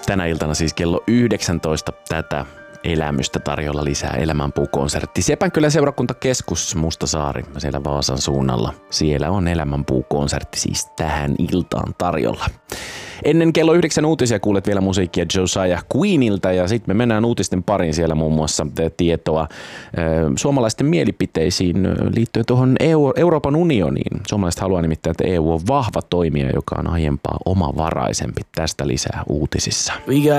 Tänä iltana siis kello 19 tätä elämystä tarjolla lisää Elämänpuu-konsertti. Sepänkylän seurakuntakeskus Mustasaari siellä Vaasan suunnalla. Siellä on Elämänpuu-konsertti siis tähän iltaan tarjolla. Ennen kello 9 uutisia kuulet vielä musiikkia Josiah Queenilta ja sitten me mennään uutisten pariin. Siellä muun muassa tietoa suomalaisten mielipiteisiin liittyen tuohon Euroopan unioniin. Suomalaiset haluaa nimittäin, että EU on vahva toimija, joka on aiempaa omavaraisempi. Tästä lisää uutisissa.